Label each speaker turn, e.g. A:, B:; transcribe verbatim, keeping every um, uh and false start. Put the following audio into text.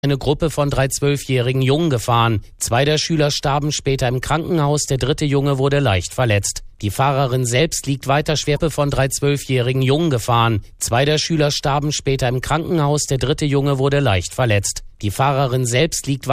A: eine Gruppe von drei zwölfjährigen Jungen gefahren. Zwei der Schüler starben später im Krankenhaus, der dritte Junge wurde leicht verletzt. Die Fahrerin selbst liegt weiter schwer von drei zwölfjährigen Jungen gefahren. Zwei der Schüler starben später im Krankenhaus, der dritte Junge wurde leicht verletzt. Die Fahrerin selbst liegt